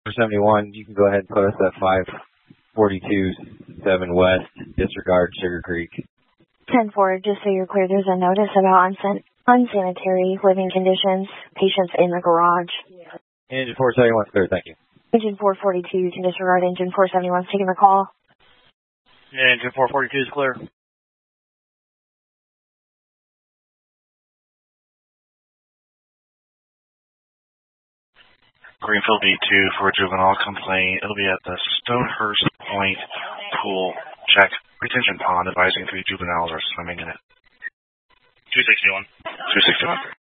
71, you can go ahead and put us at 542-7 West, disregard Sugar Creek. 10-4, just so you're clear, there's a notice about unsanitary living conditions, patients in the garage. Engine 471 clear, thank you. Engine 442, you can disregard engine 471 taking the call. Yeah, engine 442 is clear. Greenfield B2 for a juvenile complaint. It'll be at the Stonehurst Point Pool. Check. Retention pond advising 3 juveniles are swimming in it. 261. 261.